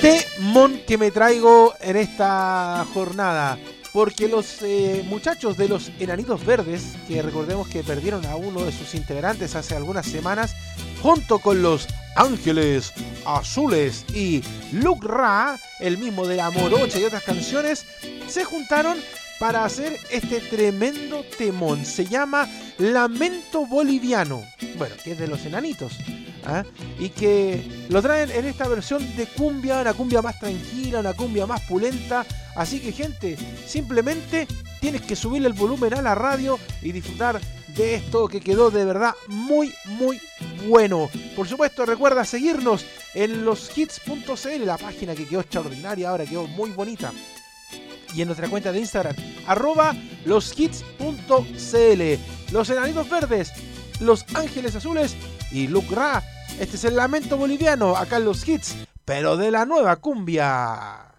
temón que me traigo en esta jornada. Porque los muchachos de los Enanitos Verdes, que recordemos que perdieron a uno de sus integrantes hace algunas semanas, junto con los Ángeles Azules y Luke Ra, el mismo de La Morocha y otras canciones, se juntaron para hacer este tremendo temón. Se llama Lamento Boliviano. Bueno, que es de los Enanitos. Y que lo traen en esta versión de cumbia, una cumbia más tranquila, una cumbia más pulenta. Así que, gente, simplemente tienes que subirle el volumen a la radio y disfrutar de esto que quedó de verdad muy, muy bueno. Por supuesto, recuerda seguirnos en loshits.cl, la página que quedó extraordinaria, ahora quedó muy bonita. Y en nuestra cuenta de Instagram, @loshits.cl. Los Enanitos Verdes, Los Ángeles Azules y Luke Ra. Este es el Lamento Boliviano, acá en Los Hits, pero de la nueva cumbia.